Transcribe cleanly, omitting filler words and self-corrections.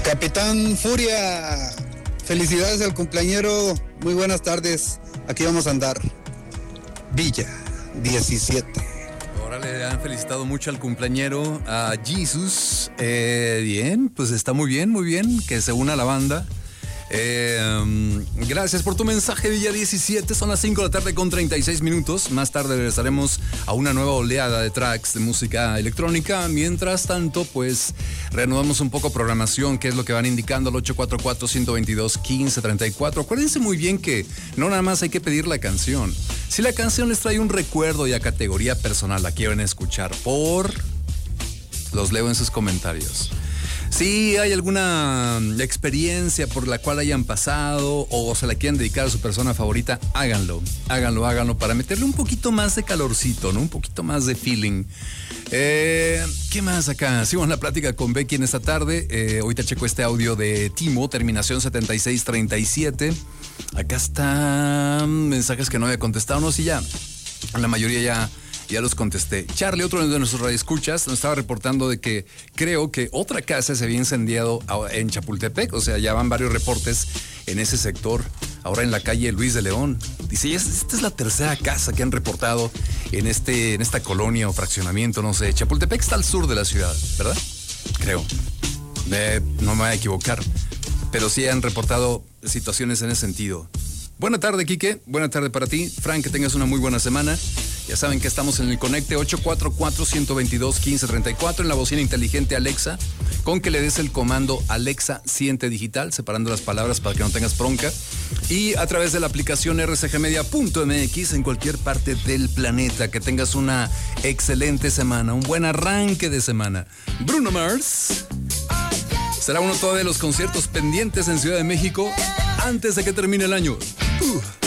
Capitán Furia, felicidades al cumpleañero, muy buenas tardes, aquí vamos a andar. Villa 17. Ahora le han felicitado mucho al cumpleañero, a Jesus. Bien, pues está muy bien, que se una a la banda. Gracias por tu mensaje, Villa 17. Son las 5 de la tarde con 36 minutos. Más tarde regresaremos a una nueva oleada de tracks de música electrónica. Mientras tanto, pues reanudamos un poco programación, que es lo que van indicando al 844-122-1534. Acuérdense muy bien que no nada más hay que pedir la canción. Si la canción les trae un recuerdo y a categoría personal la quieren escuchar, los leo en sus comentarios. Si hay alguna experiencia por la cual hayan pasado o se la quieren dedicar a su persona favorita, háganlo para meterle un poquito más de calorcito, ¿no? Un poquito más de feeling. ¿Qué más acá? Sigo en la plática con Becky en esta tarde. Ahorita checo este audio de Timo, terminación 7637. Acá están mensajes que no había contestado, no, sí, ya. La mayoría ya los contesté. Charlie, otro de nuestros radioescuchas, nos estaba reportando de que creo que otra casa se había incendiado en Chapultepec. O sea, ya van varios reportes en ese sector, ahora en la calle Luis de León. Dice, esta es la tercera casa que han reportado en esta colonia o fraccionamiento, no sé. Chapultepec está al sur de la ciudad, ¿verdad? Creo. No me voy a equivocar. Pero sí han reportado situaciones en ese sentido. Buena tarde, Quique. Buena tarde para ti. Frank, que tengas una muy buena semana. Ya saben que estamos en el Conecte 844-122-1534 en la bocina inteligente Alexa, con que le des el comando Alexa Siente Digital, separando las palabras para que no tengas bronca, y a través de la aplicación rcgmedia.mx en cualquier parte del planeta. Que tengas una excelente semana, un buen arranque de semana. Bruno Mars será uno todavía de los conciertos pendientes en Ciudad de México antes de que termine el año.